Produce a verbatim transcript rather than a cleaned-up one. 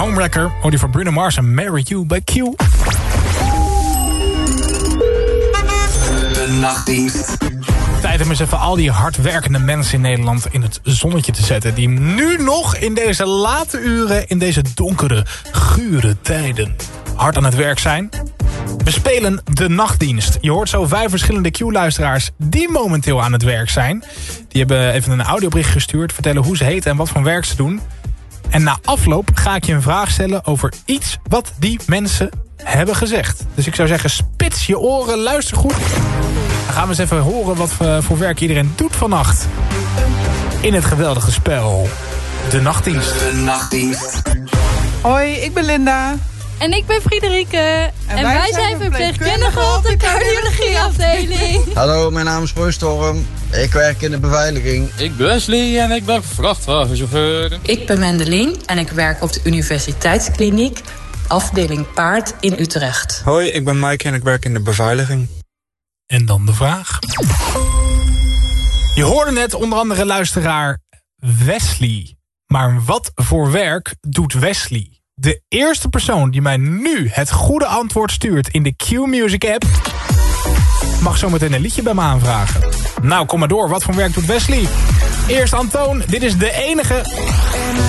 Homewrecker. Hoor die van Bruno Mars en Marry You bij Q. De nachtdienst. Tijd om eens even al die hardwerkende mensen in Nederland in het zonnetje te zetten. Die nu nog in deze late uren, in deze donkere, gure tijden hard aan het werk zijn. We spelen de nachtdienst. Je hoort zo vijf verschillende Q-luisteraars die momenteel aan het werk zijn. Die hebben even een audiobericht gestuurd, vertellen hoe ze heten en wat voor werk ze doen. En na afloop ga ik je een vraag stellen over iets wat die mensen hebben gezegd. Dus ik zou zeggen, spits je oren, luister goed. Dan gaan we eens even horen wat voor werk iedereen doet vannacht. In het geweldige spel De Nachtdienst. De nachtdienst. Hoi, ik ben Linda. En ik ben Friederike. En, En wij, wij zijn zijn verpleegkundigen op de cardiologieafdeling. Hallo, mijn naam is Roy Storm. Ik werk in de beveiliging. Ik ben Wesley en ik ben vrachtwagenchauffeur. Ik ben Mendelien en ik werk op de Universiteitskliniek, afdeling Paard in Utrecht. Hoi, ik ben Mike en ik werk in de beveiliging. En dan de vraag. Je hoorde net onder andere luisteraar Wesley. Maar wat voor werk doet Wesley? De eerste persoon die mij nu het goede antwoord stuurt in de Q-Music app mag zometeen een liedje bij me aanvragen. Nou, kom maar door. Wat voor werk doet Wesley? Eerst Antoon. Dit is de enige.